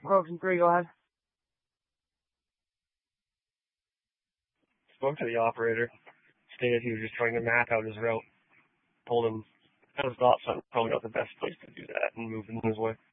Option 3, go ahead. Spoke to the operator, stated he was just trying to map out his route. Told him I was thought something probably not the best place to do that and moved him his way.